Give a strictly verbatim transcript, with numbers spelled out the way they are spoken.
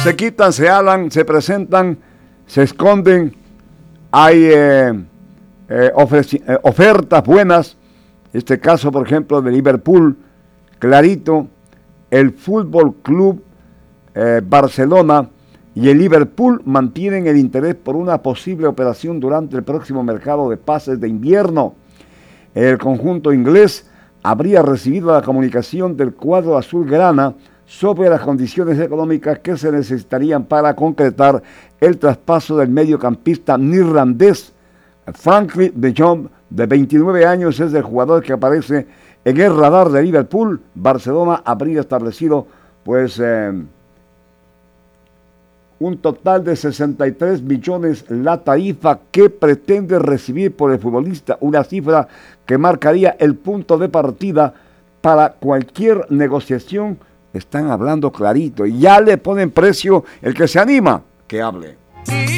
se quitan, se hablan, se presentan, se esconden. Hay eh, eh, ofreci- eh, ofertas buenas. Este caso, por ejemplo, de Liverpool, clarito. El Fútbol Club eh, Barcelona y el Liverpool mantienen el interés por una posible operación durante el próximo mercado de pases de invierno. El conjunto inglés habría recibido la comunicación del cuadro azulgrana sobre las condiciones económicas que se necesitarían para concretar el traspaso del mediocampista neerlandés. Frankie de Jong, de veintinueve años, es el jugador que aparece en el radar de Liverpool. Barcelona habría establecido pues eh, un total de sesenta y tres millones la tarifa que pretende recibir por el futbolista, una cifra que marcaría el punto de partida para cualquier negociación. Están hablando clarito y ya le ponen precio. El que se anima, que hable.